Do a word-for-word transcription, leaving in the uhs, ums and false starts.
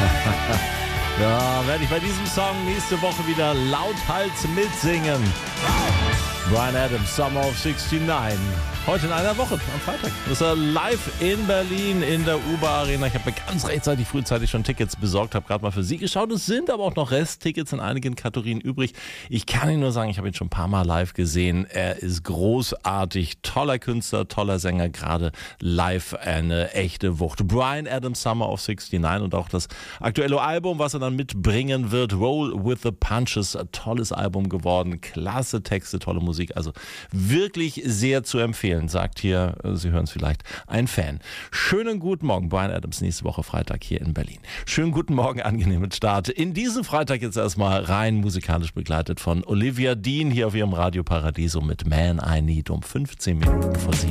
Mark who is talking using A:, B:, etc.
A: Ja, werde ich bei diesem Song nächste Woche wieder lauthals mitsingen. Bryan Adams, Summer of sixty-nine. Heute in einer Woche, am Freitag, ist er live in Berlin in der UBA Arena. Ich habe mir ganz rechtzeitig, frühzeitig schon Tickets besorgt, habe gerade mal für Sie geschaut. Es sind aber auch noch Resttickets in einigen Kategorien übrig. Ich kann Ihnen nur sagen, ich habe ihn schon ein paar Mal live gesehen. Er ist großartig, toller Künstler, toller Sänger, gerade live eine echte Wucht. Bryan Adams, Summer of sixty-nine und auch das aktuelle Album, was er dann mitbringen wird, Roll with the Punches, ein tolles Album geworden, klasse Texte, tolle Musik, also wirklich sehr zu empfehlen, sagt hier, Sie hören es vielleicht, ein Fan. Schönen guten Morgen, Bryan Adams, nächste Woche Freitag hier in Berlin. Schönen guten Morgen, angenehmen Start. In diesem Freitag jetzt erstmal rein musikalisch begleitet von Olivia Dean hier auf ihrem Radio Paradiso mit Man I Need um fünfzehn Minuten vor sieben.